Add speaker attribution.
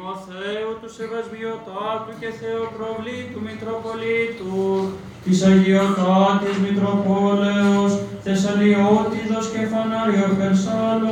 Speaker 1: Τιμοθέου του Σεβασμιωτάτου και Θεοπροβλήτου Μητροπολίτου, της Αγιωτάτης Μητροπόλεως, Θεσσαλιώτιδος και Φανάριο Περσάλου,